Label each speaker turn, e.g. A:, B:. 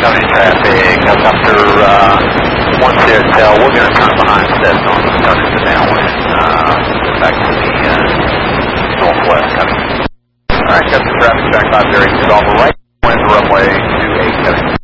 A: County traffic, helicopter 16, we're going to turn behind Stetson, turn into downwind, back to the northwest coming. Alright, got some traffic back 508 to Golf right, wind runway 28 coming.